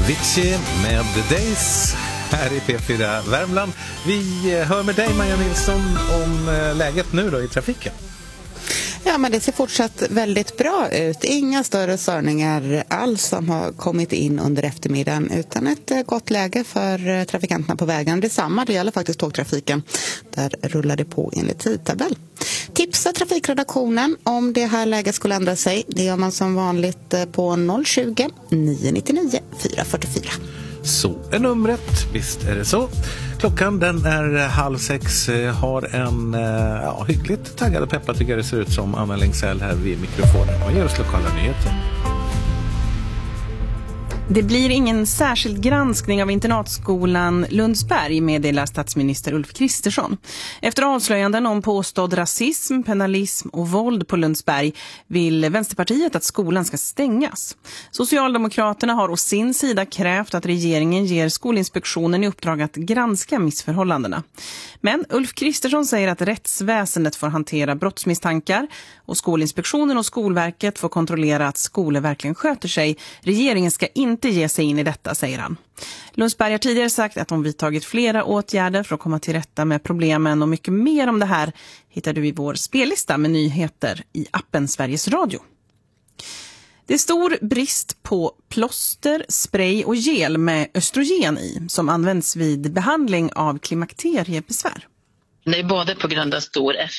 Avicii med The Days här i P4 Värmland. Vi hör med dig, Maja Nilsson, om läget nu då i trafiken. Ja, men det ser fortsatt väldigt bra ut. Inga större störningar alls som har kommit in under eftermiddagen, utan ett gott läge för trafikanterna på vägen. Detsamma, det gäller faktiskt tågtrafiken. Där rullar det på enligt tidtabell. Tipsa trafikredaktionen om det här läget skulle ändra sig. Det gör man som vanligt på 020 999 444. Så är numret, visst är det så. Klockan den är 5:30, har en hyggligt taggad och peppad, tycker jag det ser ut som, Anna Lengsell här vid mikrofonen och ger oss lokala nyheter. Det blir ingen särskild granskning av internatskolan Lundsberg, meddelar statsminister Ulf Kristersson. Efter avslöjanden om påstådd rasism, penalism och våld på Lundsberg vill Vänsterpartiet att skolan ska stängas. Socialdemokraterna har å sin sida krävt att regeringen ger Skolinspektionen i uppdrag att granska missförhållandena. Men Ulf Kristersson säger att rättsväsendet får hantera brottsmisstankar och Skolinspektionen och Skolverket får kontrollera att skolor verkligen sköter sig. Regeringen ska inte ge sig in i detta, säger han. Lundsberg har tidigare sagt att de vidtagit flera åtgärder för att komma till rätta med problemen, och mycket mer om det här hittar du i vår spellista med nyheter i appen Sveriges Radio. Det är stor brist på plåster, spray och gel med östrogen i som används vid behandling av klimakteriebesvär. Det är både på grund av stor